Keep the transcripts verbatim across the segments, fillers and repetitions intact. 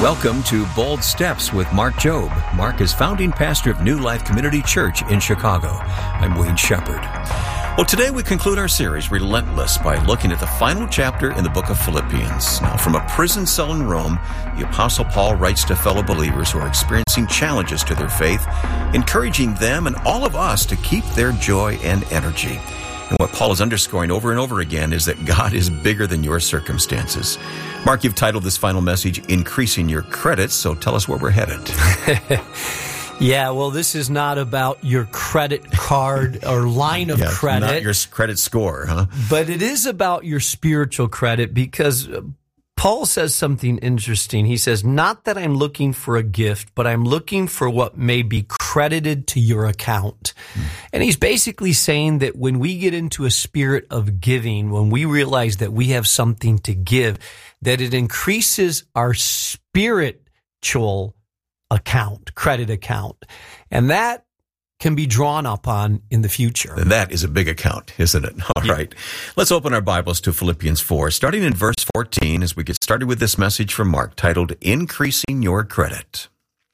Welcome to Bold Steps with Mark Jobe. Mark is founding pastor of New Life Community Church in Chicago. I'm Wayne Shepherd. Well, today we conclude our series, Relentless, by looking at the final chapter in the book of Philippians. Now, from a prison cell in Rome, the Apostle Paul writes to fellow believers who are experiencing challenges to their faith, encouraging them and all of us to keep their joy and energy. And what Paul is underscoring over and over again is that God is bigger than your circumstances. Mark, you've titled this final message, Increasing Your Credit, so tell us where we're headed. Yeah, well, this is not about your credit card or line of yeah, credit. Not your credit score, huh? But it is about your spiritual credit, because Paul says something interesting. He says, not that I'm looking for a gift, but I'm looking for what may be credited to your account. Hmm. And he's basically saying that when we get into a spirit of giving, when we realize that we have something to give, that it increases our spiritual account, credit account. And that can be drawn upon in the future. And that is a big account, isn't it? All yeah. right. Let's open our Bibles to Philippians four, starting in verse fourteen, as we get started with this message from Mark, titled, Increasing Your Credit.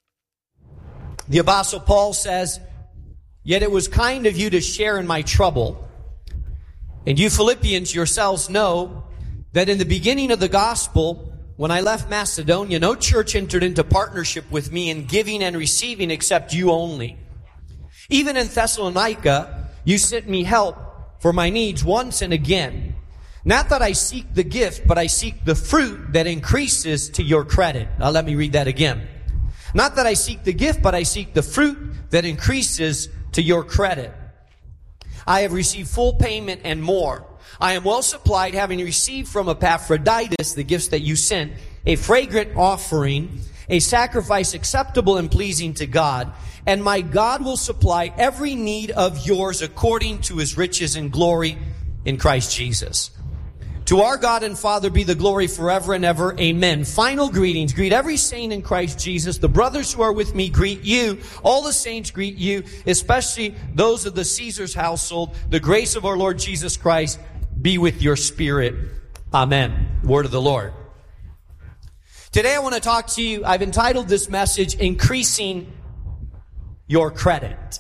The Apostle Paul says, "Yet it was kind of you to share in my trouble. And you Philippians yourselves know that in the beginning of the gospel, when I left Macedonia, no church entered into partnership with me in giving and receiving except you only. Even in Thessalonica, you sent me help for my needs once and again. Not that I seek the gift, but I seek the fruit that increases to your credit." Now let me read that again. "Not that I seek the gift, but I seek the fruit that increases to your credit. I have received full payment and more. I am well supplied, having received from Epaphroditus the gifts that you sent, a fragrant offering, a sacrifice acceptable and pleasing to God. And my God will supply every need of yours according to his riches and glory in Christ Jesus. To our God and Father be the glory forever and ever. Amen." Final greetings. Greet every saint in Christ Jesus. The brothers who are with me greet you. All the saints greet you, especially those of the Caesar's household. The grace of our Lord Jesus Christ be with your spirit. Amen. Word of the Lord. Today I want to talk to you. I've entitled this message, Increasing Your Credit.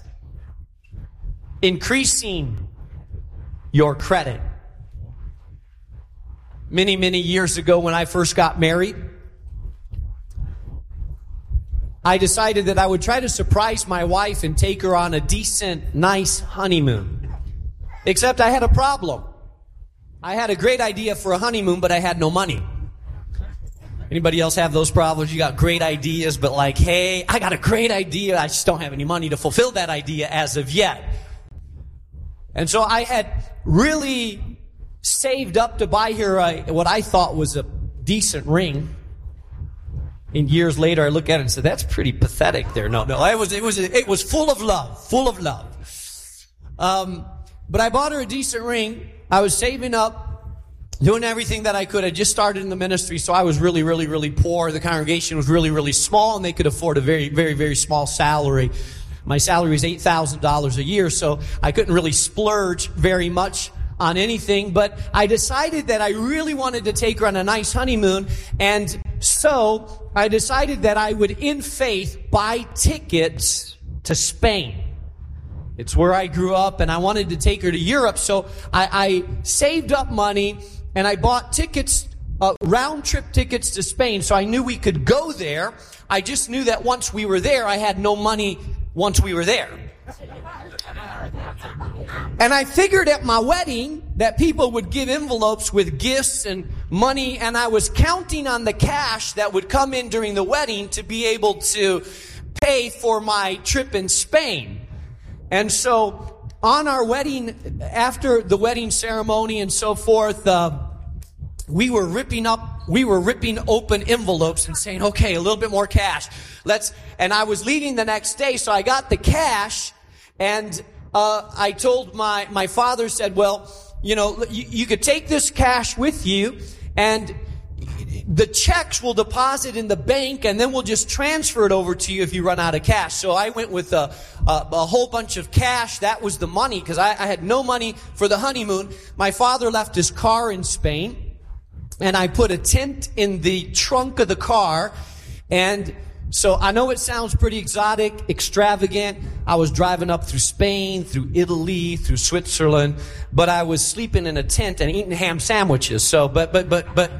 Increasing your credit. Many, many years ago when I first got married, I decided that I would try to surprise my wife and take her on a decent, nice honeymoon. Except I had a problem. I had a great idea for a honeymoon, but I had no money. Anybody else have those problems? You got great ideas, but like, hey, I got a great idea. I just don't have any money to fulfill that idea as of yet. And so I had really saved up to buy her a, what I thought was a decent ring. And years later, I look at it and said, "That's pretty pathetic there." No, no, it was, it was, it was full of love, full of love. Um, but I bought her a decent ring. I was saving up, doing everything that I could. I just started in the ministry, so I was really, really, really poor. The congregation was really, really small, and they could afford a very, very, very small salary. My salary was eight thousand dollars a year, so I couldn't really splurge very much on anything. But I decided that I really wanted to take her on a nice honeymoon, and so I decided that I would, in faith, buy tickets to Spain. It's where I grew up, and I wanted to take her to Europe, so I, I saved up money, and I bought tickets, uh, round-trip tickets to Spain, so I knew we could go there. I just knew that once we were there, I had no money once we were there. And I figured at my wedding that people would give envelopes with gifts and money, and I was counting on the cash that would come in during the wedding to be able to pay for my trip in Spain. And so on our wedding, after the wedding ceremony and so forth, uh, we were ripping up, we were ripping open envelopes and saying, "Okay, a little bit more cash. Let's," and I was leaving the next day, so I got the cash, and uh, I told my, my father, said, "Well, you know, you, you could take this cash with you, and the checks will deposit in the bank, and then we'll just transfer it over to you if you run out of cash." So I went with a, a, a whole bunch of cash. That was the money, because I, I had no money for the honeymoon. My father left his car in Spain, and I put a tent in the trunk of the car, And so I know it sounds pretty exotic, extravagant. I was driving up through Spain, through Italy, through Switzerland, but I was sleeping in a tent and eating ham sandwiches. So, but, but, but, but,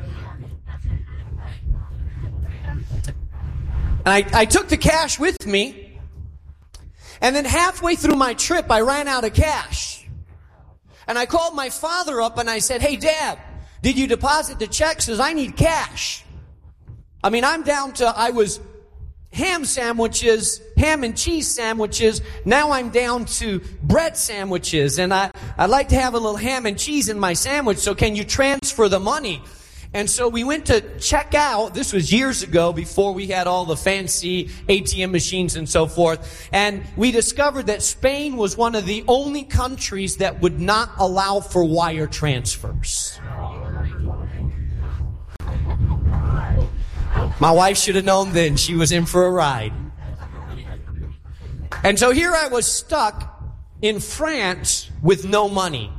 and I, I took the cash with me, and then halfway through my trip, I ran out of cash. And I called my father up and I said, "Hey, Dad, did you deposit the check? Says I need cash." I mean, I'm down to, I was ham sandwiches, ham and cheese sandwiches. Now I'm down to bread sandwiches. And I, I'd like to have a little ham and cheese in my sandwich. So can you transfer the money? And so we went to check out. This was years ago, before we had all the fancy A T M machines and so forth. And we discovered that Spain was one of the only countries that would not allow for wire transfers. My wife should have known then. She was in for a ride. And so here I was stuck in France with no money.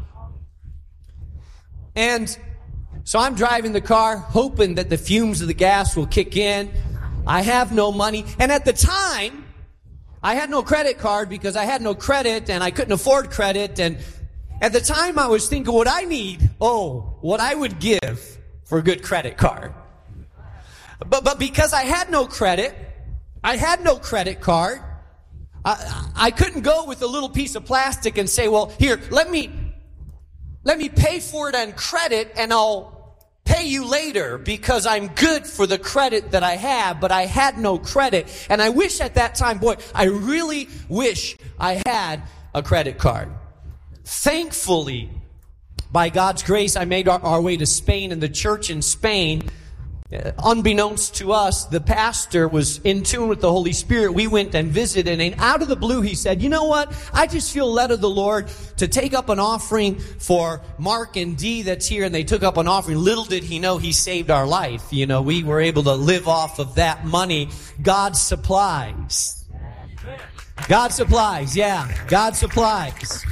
And so I'm driving the car, hoping that the fumes of the gas will kick in. I have no money. And at the time, I had no credit card because I had no credit and I couldn't afford credit. And at the time I was thinking what I need, oh, what I would give for a good credit card. But, but because I had no credit, I had no credit card, I, I couldn't go with a little piece of plastic and say, well, here, let me, let me pay for it on credit and I'll pay you later because I'm good for the credit that I have, but I had no credit. And I wish at that time, boy, I really wish I had a credit card. Thankfully, by God's grace, I made our, our way to Spain, and the church in Spain, Uh, unbeknownst to us, the pastor was in tune with the Holy Spirit. We went and visited, and out of the blue he said, "You know what? I just feel led of the Lord to take up an offering for Mark and Dee that's here." And they took up an offering. Little did he know he saved our life. You know, we were able to live off of that money. God supplies. God supplies, yeah. God supplies.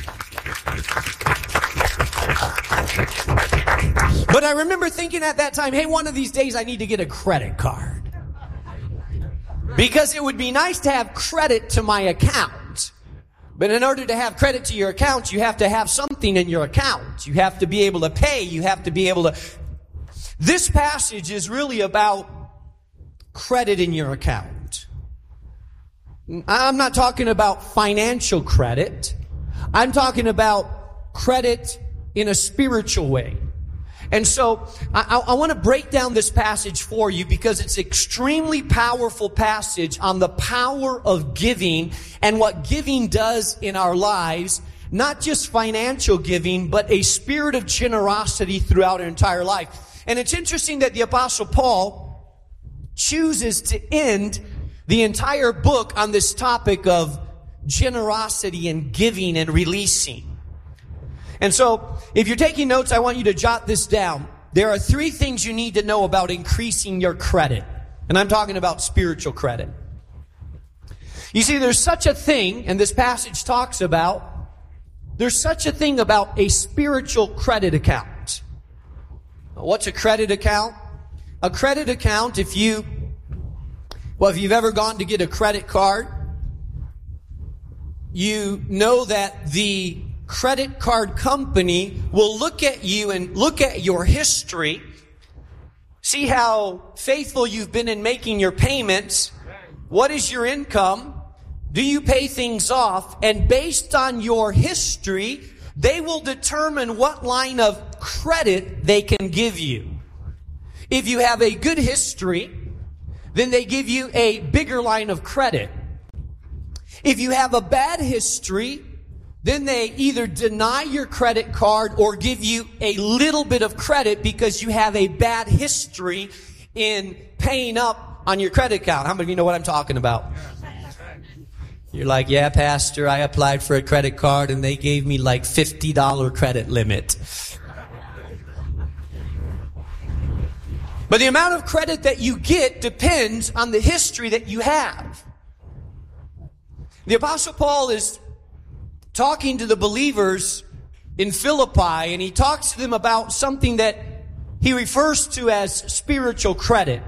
But I remember thinking at that time, hey, one of these days I need to get a credit card. Because it would be nice to have credit to my account. But in order to have credit to your account, you have to have something in your account. You have to be able to pay. You have to be able to... This passage is really about credit in your account. I'm not talking about financial credit. I'm talking about credit in a spiritual way. And so I, I want to break down this passage for you because it's an extremely powerful passage on the power of giving and what giving does in our lives. Not just financial giving, but a spirit of generosity throughout our entire life. And it's interesting that the Apostle Paul chooses to end the entire book on this topic of generosity and giving and releasing. And so, if you're taking notes, I want you to jot this down. There are three things you need to know about increasing your credit. And I'm talking about spiritual credit. You see, there's such a thing, and this passage talks about, there's such a thing about a spiritual credit account. What's a credit account? A credit account, if you, well, if you've ever gone to get a credit card, you know that the credit card company will look at you and look at your history, see how faithful you've been in making your payments, what is your income, do you pay things off, and based on your history, they will determine what line of credit they can give you. If you have a good history, then they give you a bigger line of credit. If you have a bad history, then they either deny your credit card or give you a little bit of credit because you have a bad history in paying up on your credit account. How many of you know what I'm talking about? You're like, yeah, Pastor, I applied for a credit card and they gave me like fifty dollars credit limit. But the amount of credit that you get depends on the history that you have. The Apostle Paul is talking to the believers in Philippi, and he talks to them about something that he refers to as spiritual credit.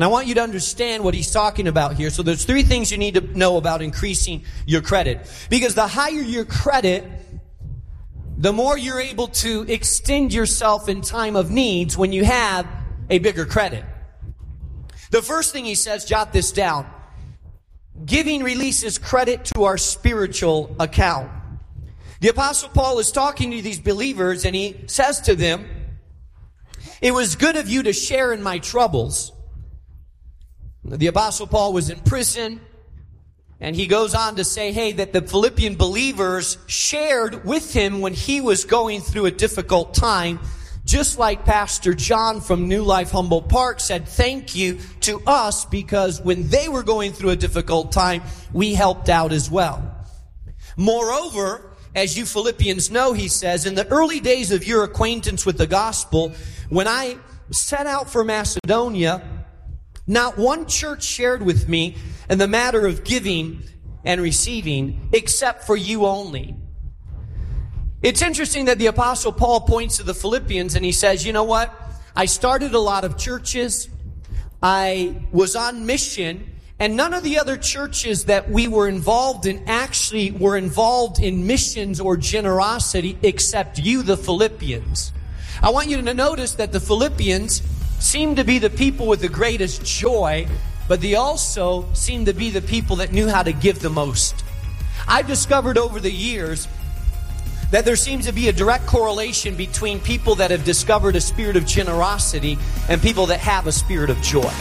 And I want you to understand what he's talking about here. So there's three things you need to know about increasing your credit. Because the higher your credit, the more you're able to extend yourself in time of needs when you have a bigger credit. The first thing he says, jot this down. Giving releases credit to our spiritual account. The Apostle Paul is talking to these believers and he says to them, it was good of you to share in my troubles. The Apostle Paul was in prison, and he goes on to say, hey, that the Philippian believers shared with him when he was going through a difficult time, just like Pastor John from New Life Humboldt Park said thank you to us because when they were going through a difficult time, we helped out as well. Moreover, as you Philippians know, he says, in the early days of your acquaintance with the gospel, when I set out for Macedonia, not one church shared with me in the matter of giving and receiving, except for you only. It's interesting that the Apostle Paul points to the Philippians and he says, you know what? I started a lot of churches. I was on mission. And none of the other churches that we were involved in actually were involved in missions or generosity except you, the Philippians. I want you to notice that the Philippians seem to be the people with the greatest joy, but they also seem to be the people that knew how to give the most. I've discovered over the years that there seems to be a direct correlation between people that have discovered a spirit of generosity and people that have a spirit of joy.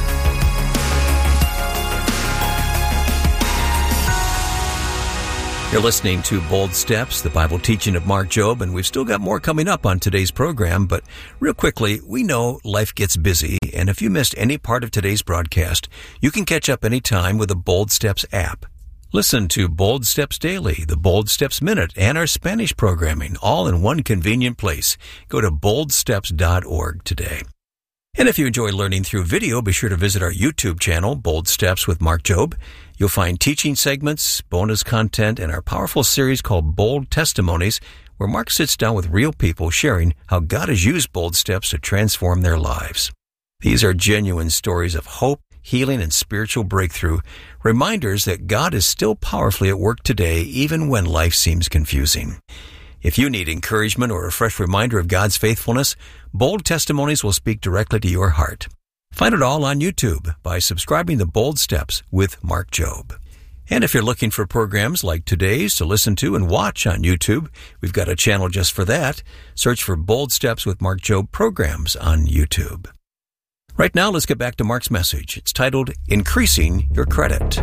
You're listening to Bold Steps, the Bible teaching of Mark Jobe, and we've still got more coming up on today's program, but real quickly, we know life gets busy, and if you missed any part of today's broadcast, you can catch up anytime with the Bold Steps app. Listen to Bold Steps Daily, the Bold Steps Minute, and our Spanish programming, all in one convenient place. Go to bold steps dot org today. And if you enjoy learning through video, be sure to visit our YouTube channel, Bold Steps with Mark Jobe. You'll find teaching segments, bonus content, and our powerful series called Bold Testimonies, where Mark sits down with real people sharing how God has used bold steps to transform their lives. These are genuine stories of hope, healing, and spiritual breakthrough, reminders that God is still powerfully at work today, even when life seems confusing. If you need encouragement or a fresh reminder of God's faithfulness, Bold Testimonies will speak directly to your heart. Find it all on YouTube by subscribing to Bold Steps with Mark Jobe. And if you're looking for programs like today's to listen to and watch on YouTube, we've got a channel just for that. Search for Bold Steps with Mark Jobe programs on YouTube. Right now, let's get back to Mark's message. It's titled, Increasing Your Credit.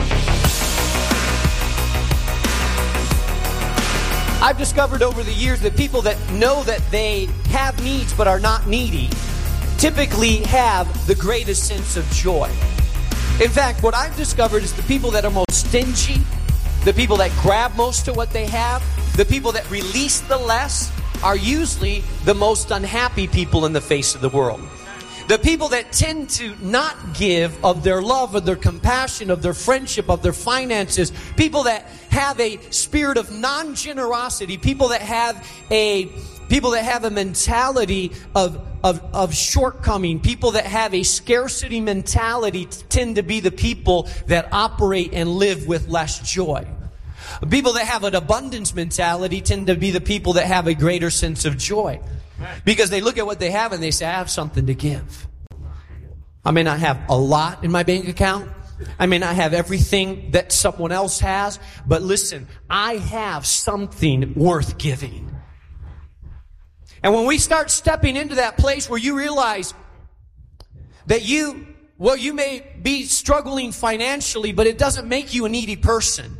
I've discovered over the years that people that know that they have needs but are not needy typically have the greatest sense of joy. In fact, what I've discovered is the people that are most stingy, the people that grab most of what they have, the people that release the less are usually the most unhappy people in the face of the world. The people that tend to not give of their love, of their compassion, of their friendship, of their finances, people that have a spirit of non-generosity, people that have a people that have a mentality of, of, of shortcoming, people that have a scarcity mentality tend to be the people that operate and live with less joy. People that have an abundance mentality tend to be the people that have a greater sense of joy. Because they look at what they have and they say, I have something to give. I may not have a lot in my bank account. I may not have everything that someone else has. But listen, I have something worth giving. And when we start stepping into that place where you realize that you, well, you may be struggling financially, but it doesn't make you a needy person.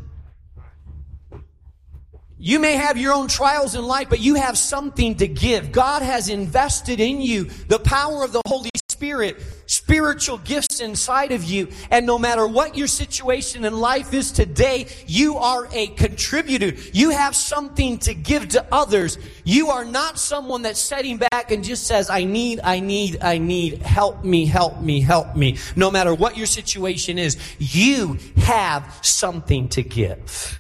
You may have your own trials in life, but you have something to give. God has invested in you the power of the Holy Spirit, spiritual gifts inside of you. And no matter what your situation in life is today, you are a contributor. You have something to give to others. You are not someone that's sitting back and just says, I need, I need, I need, help me, help me, help me. No matter what your situation is, you have something to give.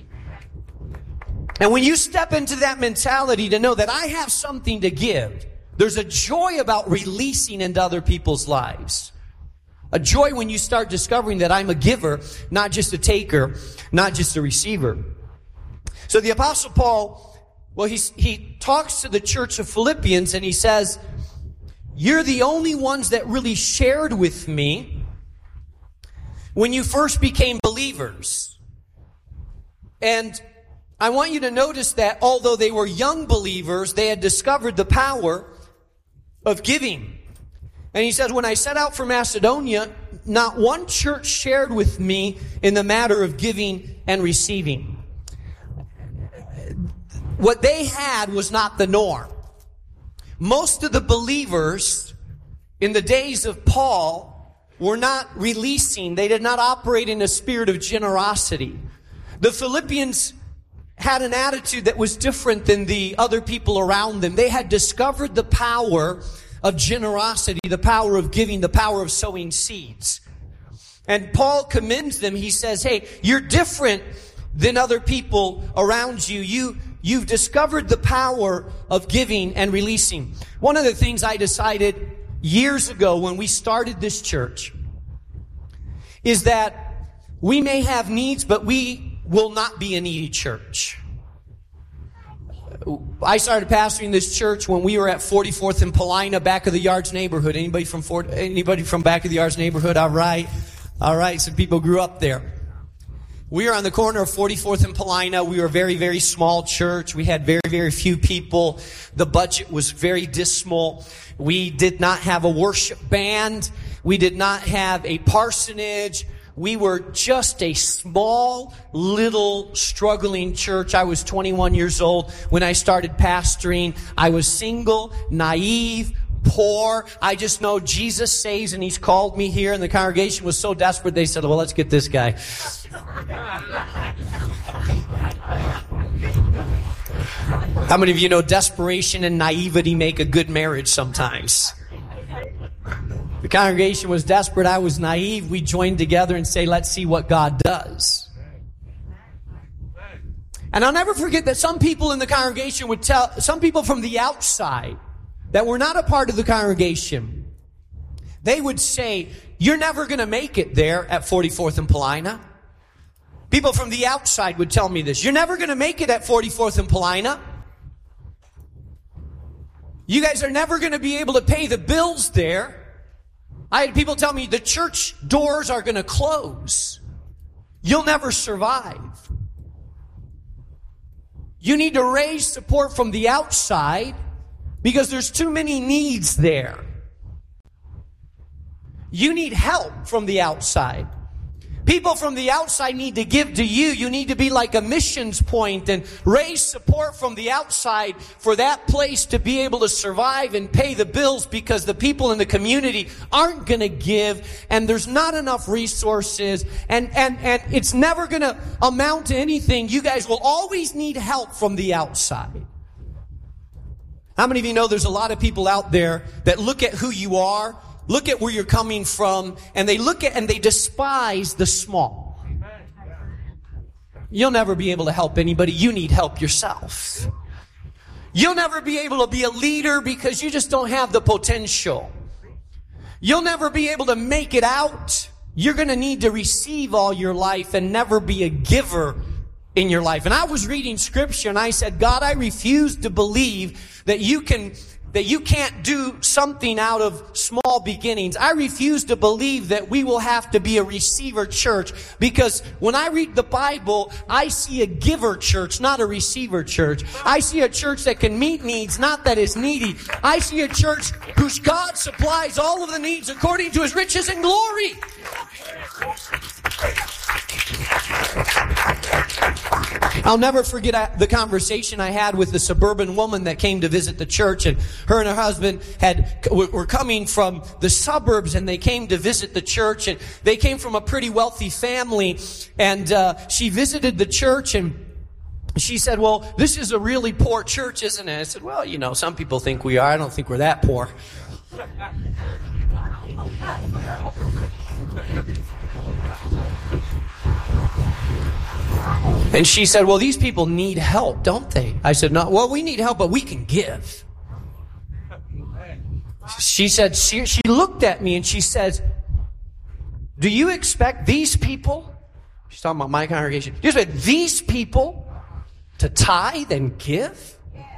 And when you step into that mentality to know that I have something to give, There's a joy about releasing into other people's lives. A joy when you start discovering that I'm a giver, not just a taker, not just a receiver. So the Apostle Paul, well, he's, he talks to the church of Philippians and he says, you're the only ones that really shared with me when you first became believers. And I want you to notice that although they were young believers, they had discovered the power of giving. And he says, when I set out for Macedonia, not one church shared with me in the matter of giving and receiving. What they had was not the norm. Most of the believers in the days of Paul were not releasing. They did not operate in a spirit of generosity. The Philippians had an attitude that was different than the other people around them. They had discovered the power of generosity, the power of giving, the power of sowing seeds. And Paul commends them. He says, hey, you're different than other people around you. You, you've discovered the power of giving and releasing. One of the things I decided years ago when we started this church is that we may have needs, but we will not be a needy church. I started pastoring this church when we were at forty-fourth and Paulina, back of the Yards neighborhood. Anybody from Fort, anybody from back of the Yards neighborhood? All right. All right. Some people grew up there. We were on the corner of forty-fourth and Paulina. We were a very, very small church. We had very, very few people. The budget was very dismal. We did not have a worship band. We did not have a parsonage. We were just a small, little, struggling church. I was twenty-one years old when I started pastoring. I was single, naive, poor. I just know Jesus saves and He's called me here. And the congregation was so desperate, they said, well, let's get this guy. How many of you know desperation and naivety make a good marriage sometimes? The congregation was desperate. I was naive. We joined together and say, let's see what God does. And I'll never forget that some people in the congregation would tell, some people from the outside that were not a part of the congregation, they would say, you're never going to make it there at forty-fourth and Paulina. People from the outside would tell me this. You're never going to make it at forty-fourth and Paulina. You guys are never going to be able to pay the bills there. I had people tell me the church doors are going to close. You'll never survive. You need to raise support from the outside because there's too many needs there. You need help from the outside. People from the outside need to give to you. You need to be like a missions point and raise support from the outside for that place to be able to survive and pay the bills because the people in the community aren't going to give and there's not enough resources and, and, and it's never going to amount to anything. You guys will always need help from the outside. How many of you know there's a lot of people out there that look at who you are, look at where you're coming from, and they look at and they despise the small. You'll never be able to help anybody. You need help yourself. You'll never be able to be a leader because you just don't have the potential. You'll never be able to make it out. You're going to need to receive all your life and never be a giver in your life. And I was reading scripture and I said, God, I refuse to believe that you can that you can't do something out of small beginnings. I refuse to believe that we will have to be a receiver church because when I read the Bible, I see a giver church, not a receiver church. I see a church that can meet needs, not that is needy. I see a church whose God supplies all of the needs according to His riches and glory. I'll never forget the conversation I had with the suburban woman that came to visit the church, and her and her husband had were coming from the suburbs, and they came to visit the church, and they came from a pretty wealthy family, and uh, she visited the church, and she said, well, this is a really poor church, isn't it? I said, well, you know, some people think we are. I don't think we're that poor. And she said, well, these people need help, don't they? I said, no, well, we need help, but we can give. She said, she, she looked at me and she said, do you expect these people, she's talking about my congregation, do you expect these people to tithe and give?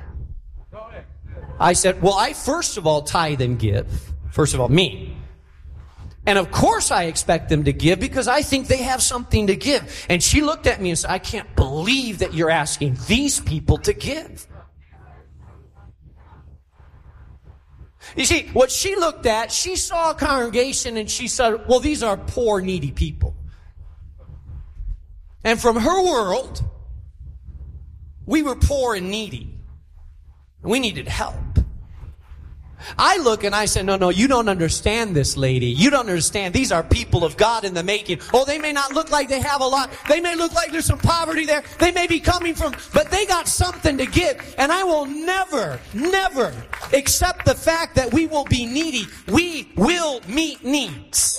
I said, well, I first of all tithe and give. First of all, me. And of course I expect them to give because I think they have something to give. And she looked at me and said, I can't believe that you're asking these people to give. You see, what she looked at, she saw a congregation and she said, well, these are poor, needy people. And from her world, we were poor and needy. And we needed help. I look and I say, no, no, you don't understand this lady. You don't understand. These are people of God in the making. Oh, they may not look like they have a lot. They may look like there's some poverty there. They may be coming from, but they got something to give. And I will never, never accept the fact that we will be needy. We will meet needs.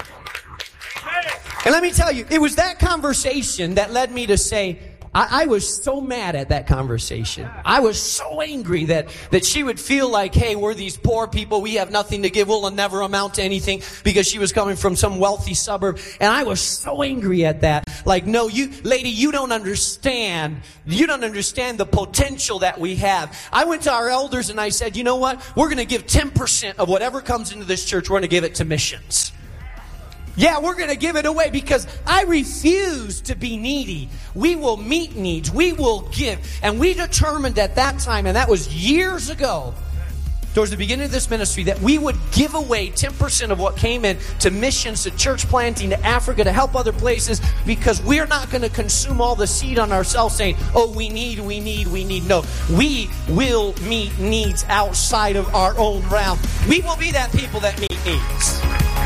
And let me tell you, it was that conversation that led me to say, I, I was so mad at that conversation. I was so angry that, that she would feel like, hey, we're these poor people. We have nothing to give. We'll never amount to anything, because she was coming from some wealthy suburb. And I was so angry at that. Like, no, you, lady, you don't understand. You don't understand the potential that we have. I went to our elders and I said, you know what? We're going to give ten percent of whatever comes into this church. We're going to give it to missions. Yeah, we're going to give it away because I refuse to be needy. We will meet needs. We will give. And we determined at that time, and that was years ago, towards the beginning of this ministry, that we would give away ten percent of what came in to missions, to church planting, to Africa, to help other places, because we're not going to consume all the seed on ourselves saying, oh, we need, we need, we need. No, we will meet needs outside of our own realm. We will be that people that meet needs.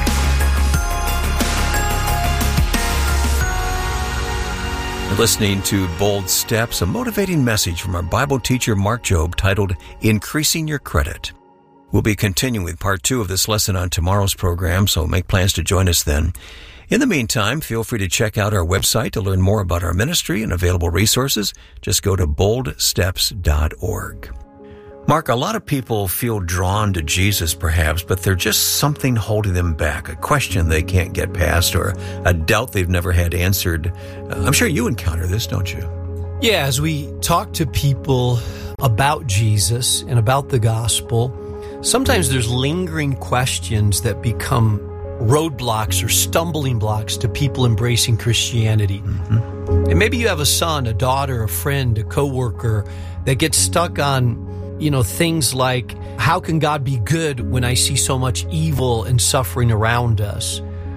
You're listening to Bold Steps, a motivating message from our Bible teacher Mark Jobe titled Increasing Your Credit. We'll be continuing with part two of this lesson on tomorrow's program, so make plans to join us then. In the meantime, feel free to check out our website to learn more about our ministry and available resources. Just go to bold steps dot org. Mark, a lot of people feel drawn to Jesus perhaps, but there's just something holding them back, a question they can't get past or a doubt they've never had answered. I'm sure you encounter this, don't you? Yeah, as we talk to people about Jesus and about the gospel, sometimes there's lingering questions that become roadblocks or stumbling blocks to people embracing Christianity. Mm-hmm. And maybe you have a son, a daughter, a friend, a coworker that gets stuck on You know, things like, how can God be good when I see so much evil and suffering around us?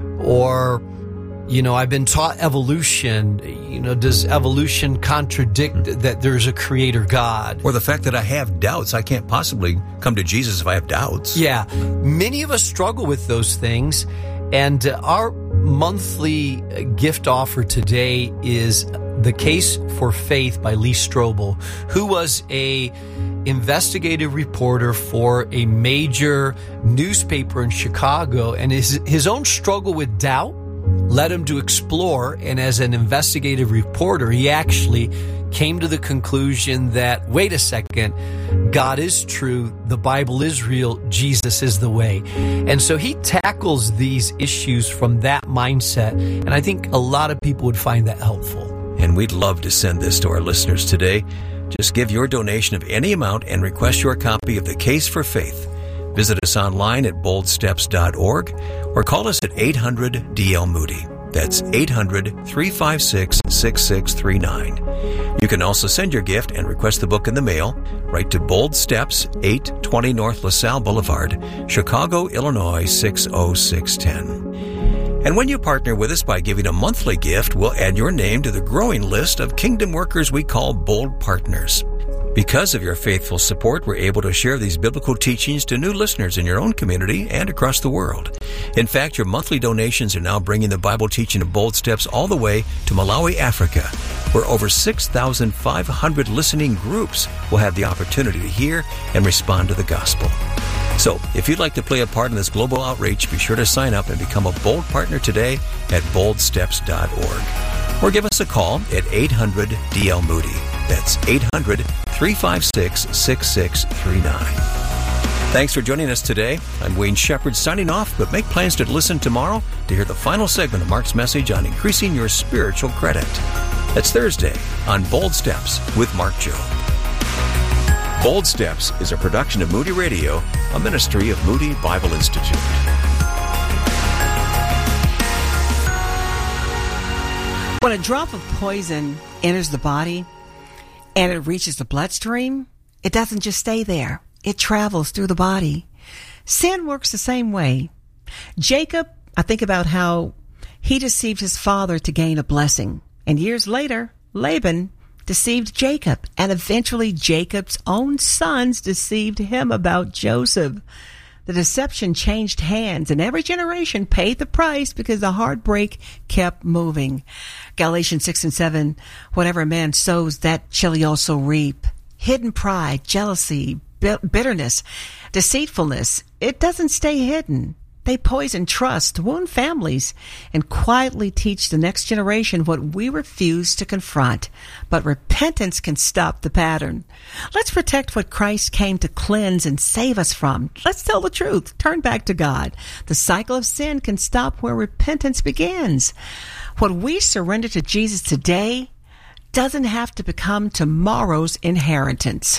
Or, you know, I've been taught evolution. You know, does evolution contradict that there's a creator God? Or the fact that I have doubts. I can't possibly come to Jesus if I have doubts. Yeah. Many of us struggle with those things. And uh, our monthly gift offer today is The Case for Faith by Lee Strobel, who was a investigative reporter for a major newspaper in Chicago, and his his own struggle with doubt led him to explore, and as an investigative reporter, he actually came to the conclusion that, wait a second, God is true, the Bible is real, Jesus is the way. And so he tackles these issues from that mindset, and I think a lot of people would find that helpful. And we'd love to send this to our listeners today. Just give your donation of any amount and request your copy of The Case for Faith. Visit us online at bold steps dot org or call us at eight hundred D L Moody. That's eight hundred, three five six, six six three nine. You can also send your gift and request the book in the mail. Write to Bold Steps, eight twenty North LaSalle Boulevard, Chicago, Illinois, six oh six one oh. And when you partner with us by giving a monthly gift, we'll add your name to the growing list of kingdom workers we call Bold Partners. Because of your faithful support, we're able to share these biblical teachings to new listeners in your own community and across the world. In fact, your monthly donations are now bringing the Bible teaching of Bold Steps all the way to Malawi, Africa, where over six thousand five hundred listening groups will have the opportunity to hear and respond to the gospel. So, if you'd like to play a part in this global outreach, be sure to sign up and become a Bold Partner today at bold steps dot org. Or give us a call at eight hundred D L Moody. That's eight hundred, three five six, six six three nine. Thanks for joining us today. I'm Wayne Shepherd signing off, but make plans to listen tomorrow to hear the final segment of Mark's message on increasing your spiritual credit. That's Thursday on Bold Steps with Mark Jobe. Bold Steps is a production of Moody Radio, a ministry of Moody Bible Institute. When a drop of poison enters the body and it reaches the bloodstream, it doesn't just stay there. It travels through the body. Sin works the same way. Jacob, I think about how he deceived his father to gain a blessing. And years later, Laban deceived Jacob. And eventually Jacob's own sons deceived him about Joseph. The deception changed hands, and every generation paid the price because the heartbreak kept moving. Galatians six and seven, whatever a man sows, that shall he also reap. Hidden pride, jealousy, bitterness, deceitfulness, it doesn't stay hidden. They poison trust, wound families, and quietly teach the next generation what we refuse to confront. But repentance can stop the pattern. Let's protect what Christ came to cleanse and save us from. Let's tell the truth. Turn back to God. The cycle of sin can stop where repentance begins. What we surrender to Jesus today doesn't have to become tomorrow's inheritance.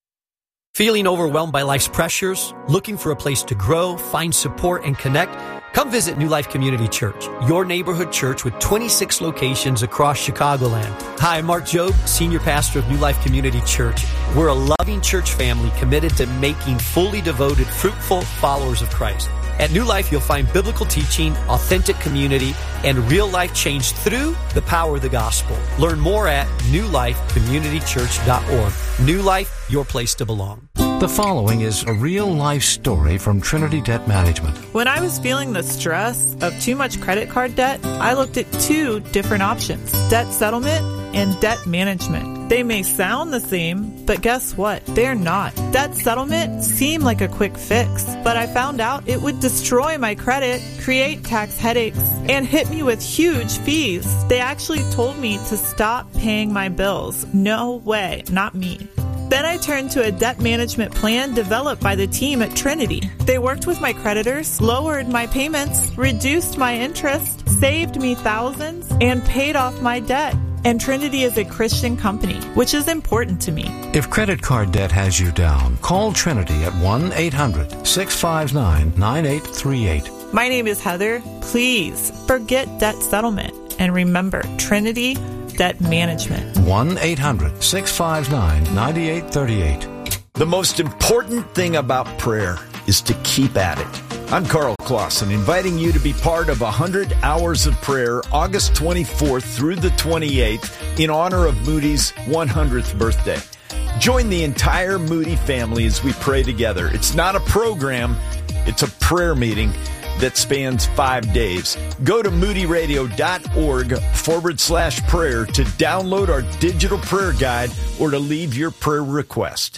Feeling overwhelmed by life's pressures? Looking for a place to grow, find support, and connect? Come visit New Life Community Church, your neighborhood church with twenty-six locations across Chicagoland. Hi, I'm Mark Jobe, Senior Pastor of New Life Community Church. We're a loving church family committed to making fully devoted, fruitful followers of Christ. At New Life, you'll find biblical teaching, authentic community, and real life change through the power of the gospel. Learn more at new life community church dot org. New Life, your place to belong. The following is a real-life story from Trinity Debt Management. When I was feeling the stress of too much credit card debt, I looked at two different options: debt settlement and debt management. They may sound the same, but guess what? They're not. Debt settlement seemed like a quick fix, but I found out it would destroy my credit, create tax headaches, and hit me with huge fees. They actually told me to stop paying my bills. No way, not me. Then I turned to a debt management plan developed by the team at Trinity. They worked with my creditors, lowered my payments, reduced my interest, saved me thousands, and paid off my debt. And Trinity is a Christian company, which is important to me. If credit card debt has you down, call Trinity at one eight hundred six five nine nine eight three eight. My name is Heather. Please forget debt settlement and remember Trinity Debt Management. one eight hundred six five nine nine eight three eight. The most important thing about prayer is to keep at it. I'm Carl Clausen, inviting you to be part of one hundred hours of prayer, August twenty-fourth through the twenty-eighth, in honor of Moody's one hundredth birthday. Join the entire Moody family as we pray together. It's not a program, it's a prayer meeting that spans five days. Go to moodyradio.org forward slash prayer to download our digital prayer guide or to leave your prayer request.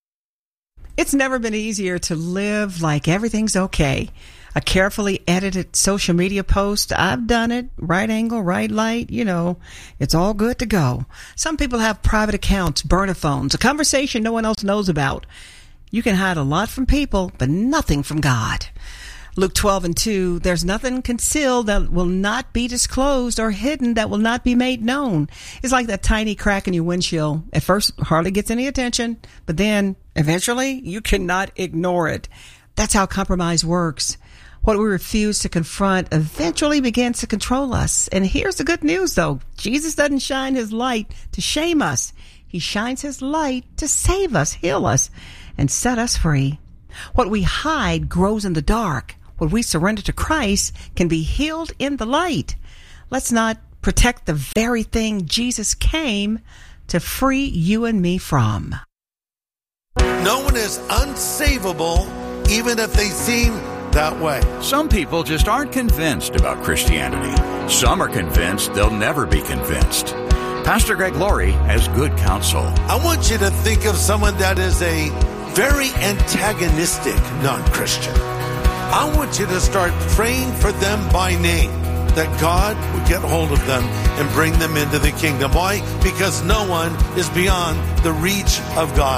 It's never been easier to live like everything's okay. A carefully edited social media post, I've done it, right angle, right light, you know, it's all good to go. Some people have private accounts, burner phones, a conversation no one else knows about. You can hide a lot from people, but nothing from God. Luke twelve and two, there's nothing concealed that will not be disclosed or hidden that will not be made known. It's like that tiny crack in your windshield. At first, hardly gets any attention, but then eventually you cannot ignore it. That's how compromise works. What we refuse to confront eventually begins to control us. And here's the good news, though. Jesus doesn't shine his light to shame us. He shines his light to save us, heal us, and set us free. What we hide grows in the dark. What we surrender to Christ can be healed in the light. Let's not protect the very thing Jesus came to free you and me from. No one is unsavable, even if they seem that way. Some people just aren't convinced about Christianity. Some are convinced they'll never be convinced. Pastor Greg Laurie has good counsel. I want you to think of someone that is a very antagonistic non-Christian. I want you to start praying for them by name, that God would get hold of them and bring them into the kingdom. Why? Because no one is beyond the reach of God.